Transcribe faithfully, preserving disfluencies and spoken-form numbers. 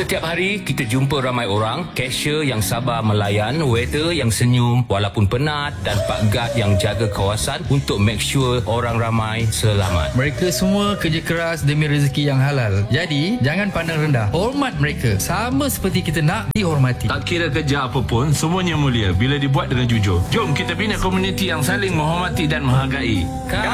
Setiap hari kita jumpa ramai orang, cashier yang sabar melayan, waiter yang senyum walaupun penat dan pak guard yang jaga kawasan untuk make sure orang ramai selamat. Mereka semua kerja keras demi rezeki yang halal. Jadi, jangan pandang rendah. Hormat mereka sama seperti kita nak dihormati. Tak kira kerja apa pun, semuanya mulia bila dibuat dengan jujur. Jom kita bina komuniti yang saling menghormati dan menghargai.